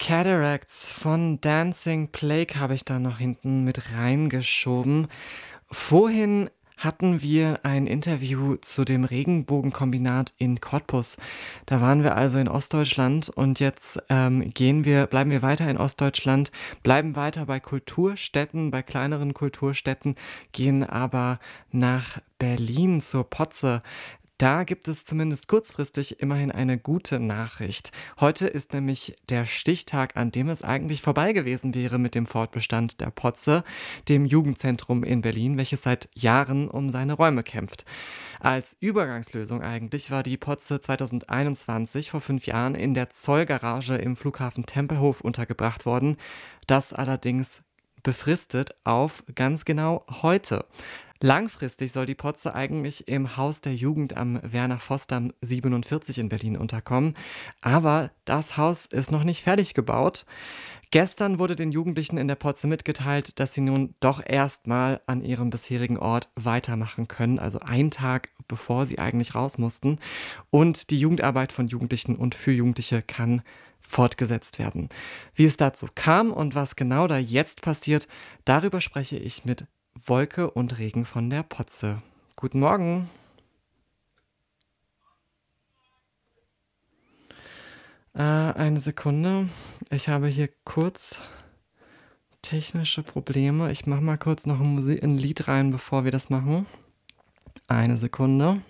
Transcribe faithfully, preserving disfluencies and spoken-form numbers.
Cataracts von Dancing Plague habe ich da noch hinten mit reingeschoben. Vorhin hatten wir ein Interview zu dem Regenbogenkombinat in Cottbus. Da waren wir also in Ostdeutschland und jetzt ähm, gehen wir, bleiben wir weiter in Ostdeutschland, bleiben weiter bei Kulturstätten, bei kleineren Kulturstätten, gehen aber nach Berlin zur Potze. Da gibt es zumindest kurzfristig immerhin eine gute Nachricht. Heute ist nämlich der Stichtag, an dem es eigentlich vorbei gewesen wäre mit dem Fortbestand der Potze, dem Jugendzentrum in Berlin, welches seit Jahren um seine Räume kämpft. Als Übergangslösung eigentlich war die Potze zweitausendeinundzwanzig, vor fünf Jahren, in der Zollgarage im Flughafen Tempelhof untergebracht worden. Das allerdings befristet auf ganz genau heute. Langfristig soll die Potze eigentlich im Haus der Jugend am Werner-Voss-Damm siebenundvierzig in Berlin unterkommen. Aber das Haus ist noch nicht fertig gebaut. Gestern wurde den Jugendlichen in der Potze mitgeteilt, dass sie nun doch erstmal an ihrem bisherigen Ort weitermachen können, also einen Tag bevor sie eigentlich raus mussten. Und die Jugendarbeit von Jugendlichen und für Jugendliche kann fortgesetzt werden. Wie es dazu kam und was genau da jetzt passiert, darüber spreche ich mit Wolke und Regen von der Potze. Guten Morgen. Äh, eine Sekunde. Ich habe hier kurz technische Probleme. Ich mache mal kurz noch ein, Musi- ein Lied rein, bevor wir das machen. Eine Sekunde.